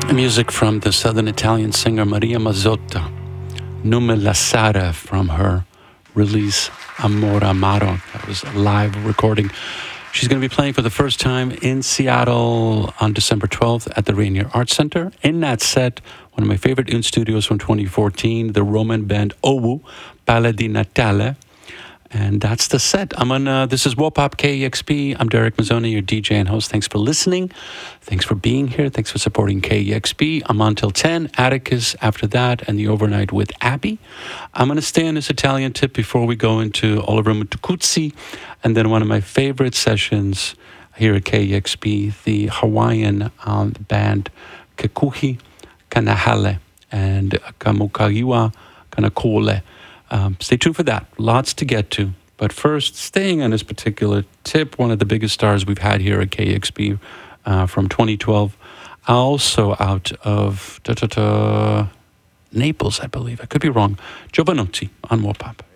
Music from the southern Italian singer Maria Mazzotta, Nume La Sara, from her release Amor Amaro. That was a live recording. She's going to be playing for the first time in Seattle on December 12th at the Rainier Arts Center. In that set, one of my favorite in studios from 2014, the Roman band Owu, Palle di Natale. And that's the set. I'm on, this is Wopop KEXP. I'm Derek Mazzoni, your DJ and host. Thanks for listening. Thanks for being here. Thanks for supporting KEXP. I'm on till 10. Atticus after that, and the overnight with Abby. I'm going to stay on this Italian tip before we go into Oliver Mtukudzi. And then one of my favorite sessions here at KEXP, the Hawaiian band Kekuhi Kanahale and Kamukagiwa Kanakole. Stay tuned for that. Lots to get to. But first, staying on this particular tip, one of the biggest stars we've had here at KEXP from 2012, also out of Naples, I believe. I could be wrong. Giovanotti on Wopop.